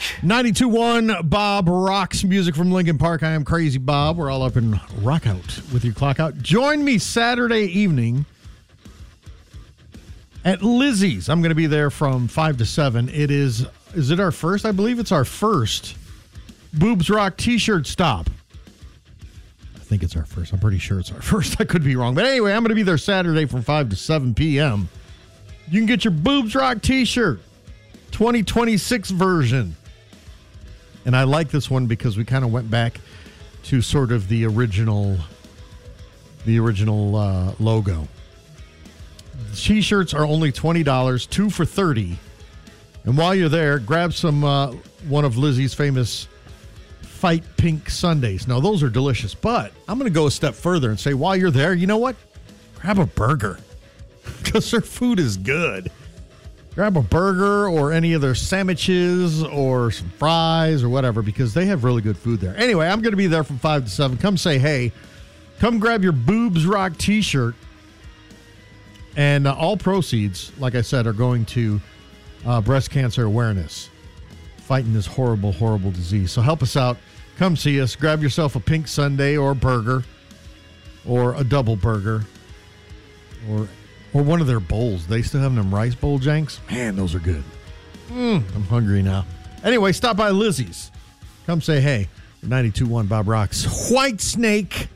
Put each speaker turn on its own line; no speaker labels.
Rock.
92.1 Bob Rocks music from Lincoln Park. I am Crazy Bob. We're all up in Rock Out with your clock out. Join me Saturday evening at Lizzie's. I'm going to be there from 5 to 7. Is it our first? I believe it's our first Boobs Rock t-shirt stop. I think it's our first. I'm pretty sure it's our first. I could be wrong. But anyway, I'm going to be there Saturday from 5 to 7 p.m. You can get your Boobs Rock t-shirt, 2026 version. And I like this one because we kind of went back to sort of the original logo. The t-shirts are only $20, 2 for $30. And while you're there, grab some one of Lizzie's famous Fight Pink Sundays. Now, those are delicious, but I'm going to go a step further and say, while you're there, you know what? Grab a burger because their food is good. Grab a burger or any of their sandwiches or some fries or whatever because they have really good food there. Anyway, I'm going to be there from 5 to 7. Come say hey. Come grab your Boobs Rock t-shirt. And all proceeds, like I said, are going to breast cancer awareness, fighting this horrible, horrible disease. So help us out. Come see us. Grab yourself a pink sundae or a burger or a double burger or one of their bowls. They still have them rice bowl janks. Man, those are good. I'm hungry now. Anyway, stop by Lizzie's. Come say hey. 92.1 Bob Rocks. White Snake.